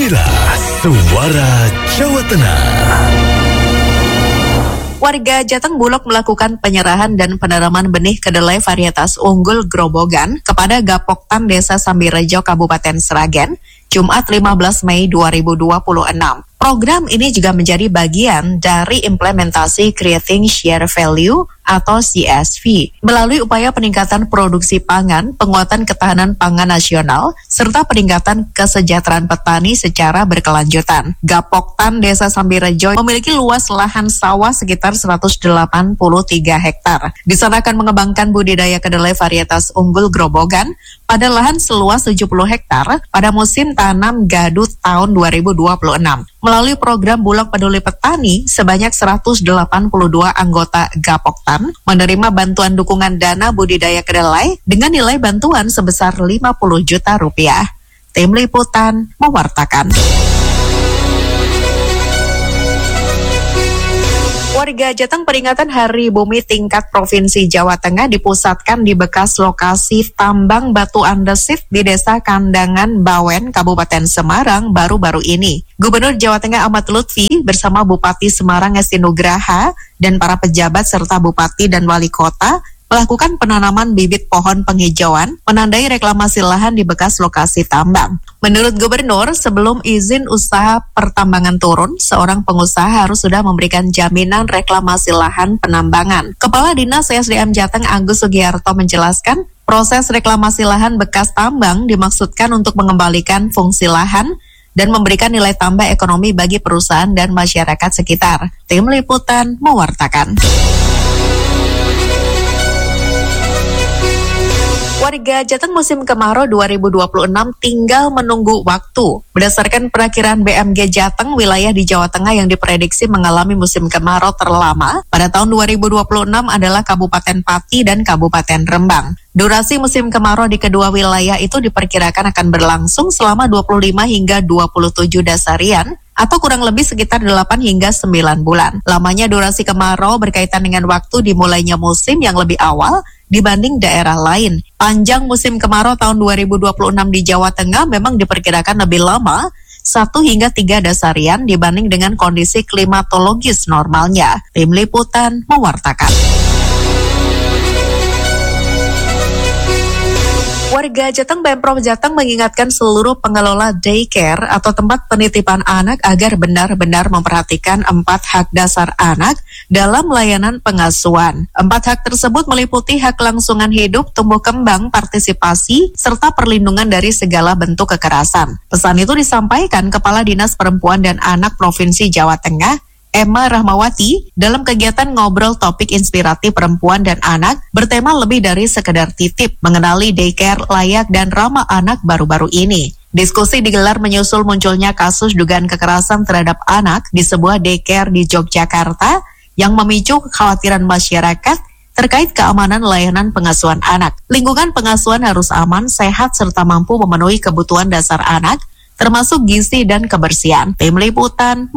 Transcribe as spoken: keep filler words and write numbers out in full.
Inilah Suara Jawa Tengah. Warga Jateng Bulog melakukan penyerahan dan penanaman benih kedelai varietas unggul Grobogan kepada Gapoktan Desa Sambirejo, Kabupaten Sragen, Jumat lima belas Mei dua ribu dua puluh enam. Program ini juga menjadi bagian dari implementasi Creating Share Value atau C S V melalui upaya peningkatan produksi pangan, penguatan ketahanan pangan nasional, serta peningkatan kesejahteraan petani secara berkelanjutan. Gapoktan Desa Sambirejo memiliki luas lahan sawah sekitar seratus delapan puluh tiga hektar. Di sana akan mengembangkan budidaya kedelai varietas unggul Grobogan pada lahan seluas tujuh puluh hektar pada musim tanam gadu tahun dua ribu dua puluh enam. Melalui program Bulog Peduli Petani, sebanyak seratus delapan puluh dua anggota Gapoktan menerima bantuan dukungan dana budidaya kedelai dengan nilai bantuan sebesar lima puluh juta rupiah. Tim Liputan mewartakan. Warga Jateng peringatan Hari Bumi tingkat Provinsi Jawa Tengah dipusatkan di bekas lokasi tambang batu andesit di Desa Kandangan Bawen, Kabupaten Semarang baru-baru ini. Gubernur Jawa Tengah Ahmad Lutfi bersama Bupati Semarang Esti Nugraha dan para pejabat serta Bupati dan Wali Kota melakukan penanaman bibit pohon penghijauan menandai reklamasi lahan di bekas lokasi tambang. Menurut Gubernur, sebelum izin usaha pertambangan turun, seorang pengusaha harus sudah memberikan jaminan reklamasi lahan penambangan. Kepala Dinas S D M Jateng Agus Sugiarto menjelaskan, proses reklamasi lahan bekas tambang dimaksudkan untuk mengembalikan fungsi lahan dan memberikan nilai tambah ekonomi bagi perusahaan dan masyarakat sekitar. Tim Liputan mewartakan. Warga Jateng musim kemarau dua ribu dua puluh enam tinggal menunggu waktu. Berdasarkan perakiraan B M G Jateng, wilayah di Jawa Tengah yang diprediksi mengalami musim kemarau terlama pada tahun dua ribu dua puluh enam adalah Kabupaten Pati dan Kabupaten Rembang. Durasi musim kemarau di kedua wilayah itu diperkirakan akan berlangsung selama dua puluh lima hingga dua puluh tujuh dasarian atau kurang lebih sekitar delapan hingga sembilan bulan. Lamanya durasi kemarau berkaitan dengan waktu dimulainya musim yang lebih awal dibanding daerah lain. Panjang musim kemarau tahun dua ribu dua puluh enam di Jawa Tengah memang diperkirakan lebih lama, satu hingga tiga dasarian dibanding dengan kondisi klimatologis normalnya. Tim Liputan mewartakan. Warga Jateng Pemprov Jateng mengingatkan seluruh pengelola daycare atau tempat penitipan anak agar benar-benar memperhatikan empat hak dasar anak dalam layanan pengasuhan. Empat hak tersebut meliputi hak kelangsungan hidup, tumbuh kembang, partisipasi, serta perlindungan dari segala bentuk kekerasan. Pesan itu disampaikan Kepala Dinas Perempuan dan Anak Provinsi Jawa Tengah, Emma Rahmawati, dalam kegiatan ngobrol topik inspiratif perempuan dan anak bertema lebih dari sekedar titip, mengenali daycare layak dan ramah anak baru-baru ini. Diskusi digelar menyusul munculnya kasus dugaan kekerasan terhadap anak di sebuah daycare di Yogyakarta yang memicu kekhawatiran masyarakat terkait keamanan layanan pengasuhan anak. Lingkungan pengasuhan harus aman, sehat, serta mampu memenuhi kebutuhan dasar anak, termasuk gizi dan kebersihan. Tim Liputan